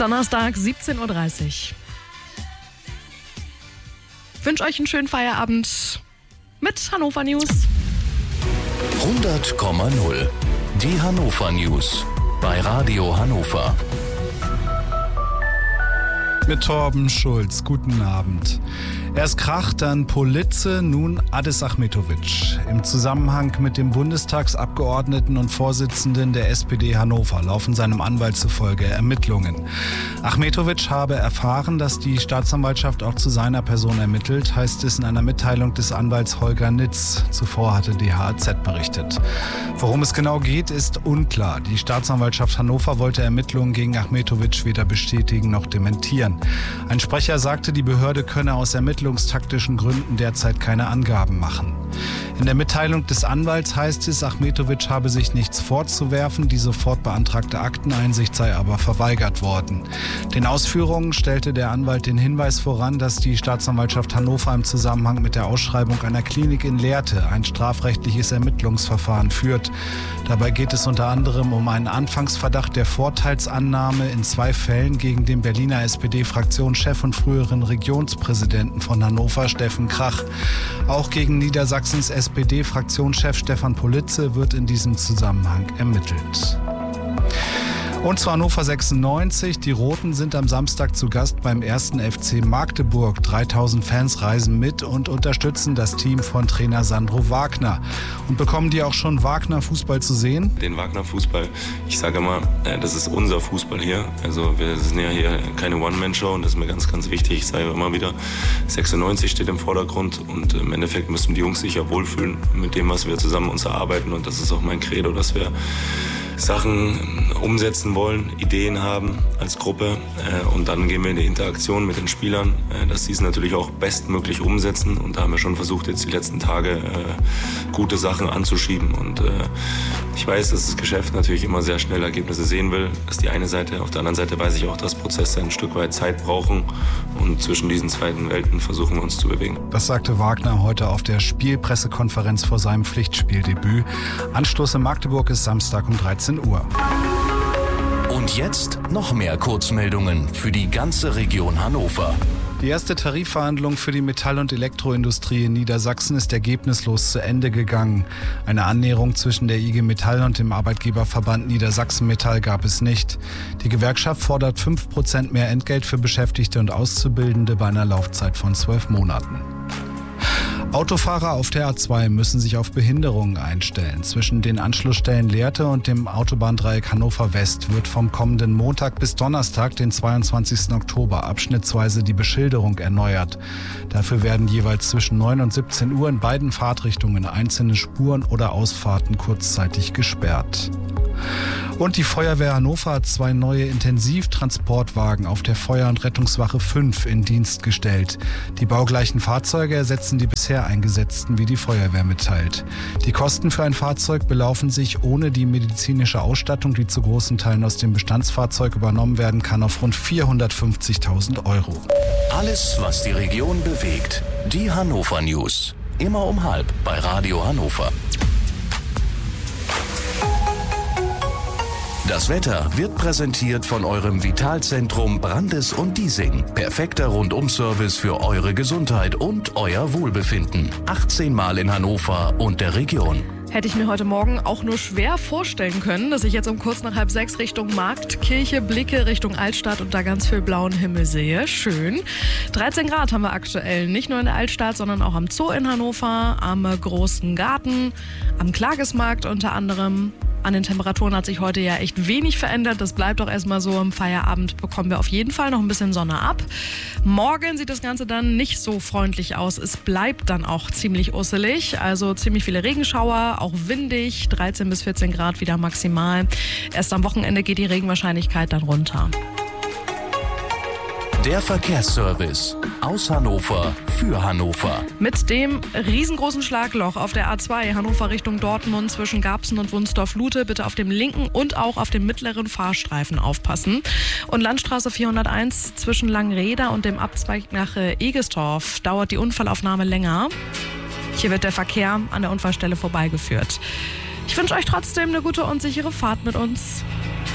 Donnerstag, 17:30 Uhr. Ich wünsche euch einen schönen Feierabend mit Hannover News. 100,0. Die Hannover News bei Radio Hannover. Mit Torben Schulz, guten Abend. Erst Krach, dann Politze, nun Adis Achmetović. Im Zusammenhang mit dem Bundestagsabgeordneten und Vorsitzenden der SPD Hannover laufen seinem Anwalt zufolge Ermittlungen. Achmetović habe erfahren, dass die Staatsanwaltschaft auch zu seiner Person ermittelt, heißt es in einer Mitteilung des Anwalts Holger Nitz. Zuvor hatte die HAZ berichtet. Worum es genau geht, ist unklar. Die Staatsanwaltschaft Hannover wollte Ermittlungen gegen Achmetović weder bestätigen noch dementieren. Ein Sprecher sagte, die Behörde könne aus ermittlungstaktischen Gründen derzeit keine Angaben machen. In der Mitteilung des Anwalts heißt es, Achmetović habe sich nichts vorzuwerfen, die sofort beantragte Akteneinsicht sei aber verweigert worden. Den Ausführungen stellte der Anwalt den Hinweis voran, dass die Staatsanwaltschaft Hannover im Zusammenhang mit der Ausschreibung einer Klinik in Lehrte ein strafrechtliches Ermittlungsverfahren führt. Dabei geht es unter anderem um einen Anfangsverdacht der Vorteilsannahme in 2 Fällen gegen den Berliner SPD-Fraktionschef und früheren Regionspräsidenten von Hannover, Steffen Krach. Auch gegen Niedersachsens SPD-Fraktionschef Stefan Politze wird in diesem Zusammenhang ermittelt. Und zu Hannover 96. Die Roten sind am Samstag zu Gast beim 1. FC Magdeburg. 3000 Fans reisen mit und unterstützen das Team von Trainer Sandro Wagner. Und bekommen die auch schon Wagner-Fußball zu sehen? Den Wagner-Fußball, ich sage immer, das ist unser Fußball hier. Also wir sind ja hier keine One-Man-Show und das ist mir ganz, ganz wichtig. Ich sage immer wieder, 96 steht im Vordergrund und im Endeffekt müssen die Jungs sich ja wohlfühlen mit dem, was wir zusammen uns erarbeiten. Und das ist auch mein Credo, dass wir Sachen umsetzen wollen, Ideen haben als Gruppe und dann gehen wir in die Interaktion mit den Spielern, dass sie es natürlich auch bestmöglich umsetzen und da haben wir schon versucht, jetzt die letzten Tage gute Sachen anzuschieben und ich weiß, dass das Geschäft natürlich immer sehr schnell Ergebnisse sehen will, das ist die eine Seite, auf der anderen Seite weiß ich auch, dass Prozesse ein Stück weit Zeit brauchen und zwischen diesen beiden Welten versuchen wir uns zu bewegen. Das sagte Wagner heute auf der Spielpressekonferenz vor seinem Pflichtspieldebüt. Anstoß in Magdeburg ist Samstag um 13 Uhr. Und jetzt noch mehr Kurzmeldungen für die ganze Region Hannover. Die erste Tarifverhandlung für die Metall- und Elektroindustrie in Niedersachsen ist ergebnislos zu Ende gegangen. Eine Annäherung zwischen der IG Metall und dem Arbeitgeberverband Niedersachsen Metall gab es nicht. Die Gewerkschaft fordert 5% mehr Entgelt für Beschäftigte und Auszubildende bei einer Laufzeit von 12 Monaten. Autofahrer auf der A2 müssen sich auf Behinderungen einstellen. Zwischen den Anschlussstellen Lehrte und dem Autobahndreieck Hannover West wird vom kommenden Montag bis Donnerstag, den 22. Oktober, abschnittsweise die Beschilderung erneuert. Dafür werden jeweils zwischen 9 und 17 Uhr in beiden Fahrtrichtungen einzelne Spuren oder Ausfahrten kurzzeitig gesperrt. Und die Feuerwehr Hannover hat 2 neue Intensivtransportwagen auf der Feuer- und Rettungswache 5 in Dienst gestellt. Die baugleichen Fahrzeuge ersetzen die bisher eingesetzten, wie die Feuerwehr mitteilt. Die Kosten für ein Fahrzeug belaufen sich ohne die medizinische Ausstattung, die zu großen Teilen aus dem Bestandsfahrzeug übernommen werden kann, auf rund 450.000 Euro. Alles, was die Region bewegt. Die Hannover News. Immer um 12:30 bei Radio Hannover. Das Wetter wird präsentiert von eurem Vitalzentrum Brandes und Diesing. Perfekter Rundum-Service für eure Gesundheit und euer Wohlbefinden. 18 Mal in Hannover und der Region. Hätte ich mir heute Morgen auch nur schwer vorstellen können, dass ich jetzt um kurz nach 5:30 Richtung Marktkirche blicke, Richtung Altstadt und da ganz viel blauen Himmel sehe. Schön. 13 Grad haben wir aktuell, nicht nur in der Altstadt, sondern auch am Zoo in Hannover, am Großen Garten, am Klagesmarkt unter anderem. An den Temperaturen hat sich heute ja echt wenig verändert. Das bleibt auch erstmal so. Im Feierabend bekommen wir auf jeden Fall noch ein bisschen Sonne ab. Morgen sieht das Ganze dann nicht so freundlich aus. Es bleibt dann auch ziemlich usselig. Also ziemlich viele Regenschauer, auch windig. 13 bis 14 Grad wieder maximal. Erst am Wochenende geht die Regenwahrscheinlichkeit dann runter. Der Verkehrsservice aus Hannover für Hannover. Mit dem riesengroßen Schlagloch auf der A2 Hannover Richtung Dortmund zwischen Garbsen und Wunsdorf-Lute bitte auf dem linken und auch auf dem mittleren Fahrstreifen aufpassen. Und Landstraße 401 zwischen Langreda und dem Abzweig nach Egestorf dauert die Unfallaufnahme länger. Hier wird der Verkehr an der Unfallstelle vorbeigeführt. Ich wünsche euch trotzdem eine gute und sichere Fahrt mit uns.